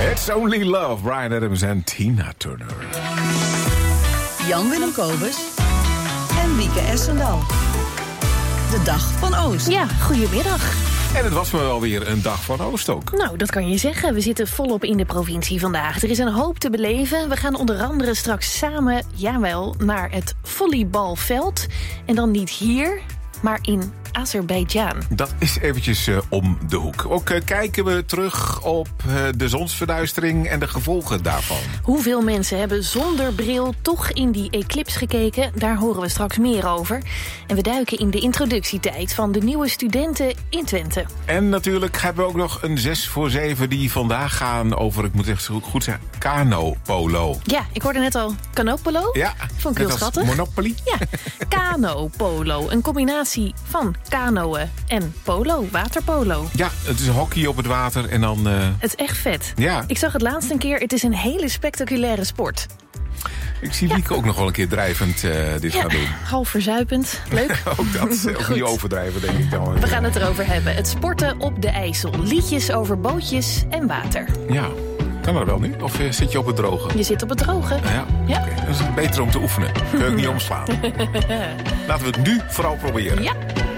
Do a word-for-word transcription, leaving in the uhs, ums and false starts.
It's Only Love, Bryan Adams en Tina Turner. Jan-Willem Kobus en Wieke Essendal. De Dag van Oost. Ja, goedemiddag. En het was me wel weer een dag van Oost ook. Nou, dat kan je zeggen. We zitten volop in de provincie vandaag. Er is een hoop te beleven. We gaan onder andere straks samen, jawel, naar het volleybalveld. En dan niet hier, maar in Azerbeidzjan. Dat is eventjes uh, om de hoek. Ook uh, kijken we terug op uh, de zonsverduistering en de gevolgen daarvan. Hoeveel mensen hebben zonder bril toch in die eclipse gekeken? Daar horen we straks meer over. En we duiken in de introductietijd van de nieuwe studenten in Twente. En natuurlijk hebben we ook nog een zes voor zeven die vandaag gaan over, ik moet echt goed zeggen, kano-polo. Ja, ik hoorde net al kanopolo. Ja, vond ik heel schattig. Monopoly. Ja, kano-polo. Een combinatie van kanoën en polo, waterpolo. Ja, het is hockey op het water en dan... Uh... Het is echt vet. Ja. Ik zag het laatst een keer. Het is een hele spectaculaire sport. Ik zie Wieke ja. ook nog wel een keer drijvend uh, dit ja, gaan doen. Half verzuipend. Leuk. ook dat. Ook niet overdrijven, denk ik dan. We gaan het erover hebben. Het sporten op de IJssel. Liedjes over bootjes en water. Ja. Kan dat wel nu? Of uh, zit je op het droge? Je zit op het droge. Ah, ja. ja. Okay. Dat is beter om te oefenen. Kun je ook niet omslaan. Laten we het nu vooral proberen. Ja.